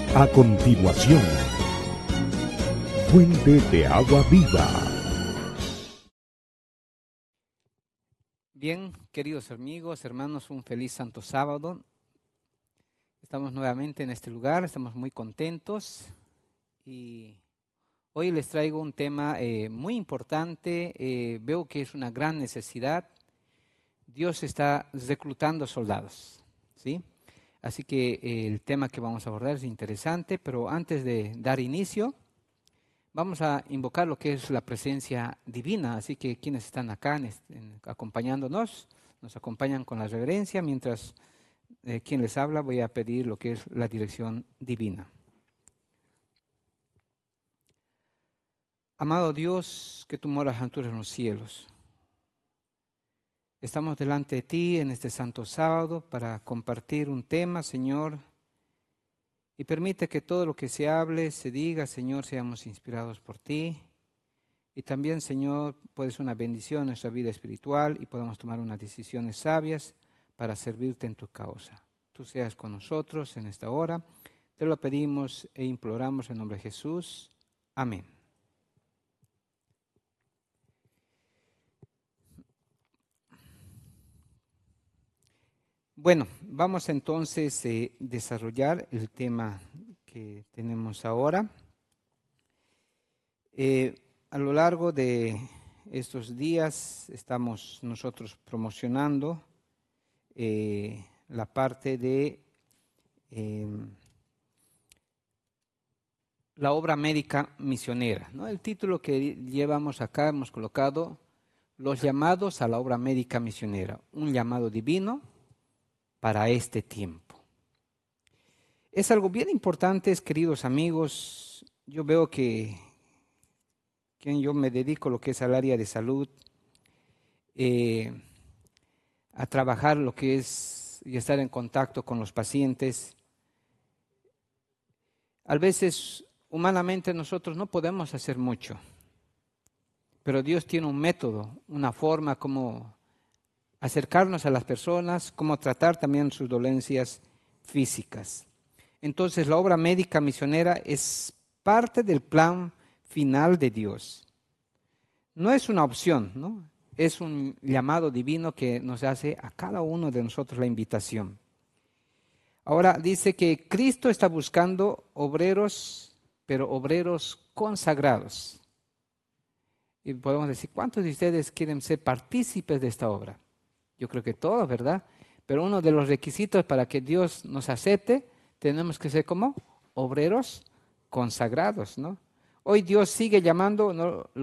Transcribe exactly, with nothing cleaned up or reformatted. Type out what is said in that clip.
A continuación, Fuente de Agua Viva. Bien, queridos amigos, hermanos, un feliz Santo Sábado. Estamos nuevamente en este lugar, estamos muy contentos y hoy les traigo un tema eh, muy importante. Eh, veo que es una gran necesidad. Dios está reclutando soldados, ¿sí? Así que eh, el tema que vamos a abordar es interesante, pero antes de dar inicio, vamos a invocar lo que es la presencia divina. Así que quienes están acá en, en, acompañándonos, nos acompañan con la reverencia. Mientras eh, quien les habla, voy a pedir lo que es la dirección divina. Amado Dios, que tú moras alturas en los cielos, estamos delante de ti en este santo sábado para compartir un tema, Señor, y permite que todo lo que se hable, se diga, Señor, seamos inspirados por ti. Y también, Señor, puede ser una bendición en nuestra vida espiritual y podamos tomar unas decisiones sabias para servirte en tu causa. Tú seas con nosotros en esta hora. Te lo pedimos e imploramos en nombre de Jesús. Amén. Bueno, vamos entonces a eh, desarrollar el tema que tenemos ahora. Eh, a lo largo de estos días estamos nosotros promocionando eh, la parte de eh, la obra médica misionera, ¿no? El título que llevamos acá hemos colocado: Los llamados a la obra médica misionera, un llamado divino para este tiempo. Es algo bien importante, queridos amigos. Yo veo que, que yo me dedico a lo que es al área de salud, eh, a trabajar lo que es y estar en contacto con los pacientes. A veces, humanamente, nosotros no podemos hacer mucho, pero Dios tiene un método, una forma como acercarnos a las personas, cómo tratar también sus dolencias físicas. Entonces, la obra médica misionera es parte del plan final de Dios. No es una opción, ¿no? Es un llamado divino que nos hace a cada uno de nosotros la invitación. Ahora dice que Cristo está buscando obreros, pero obreros consagrados. Y podemos decir, ¿cuántos de ustedes quieren ser partícipes de esta obra? Yo creo que todos, ¿verdad? Pero uno de los requisitos para que Dios nos acepte, tenemos que ser como obreros consagrados, ¿no? Hoy Dios sigue llamando, ¿no?,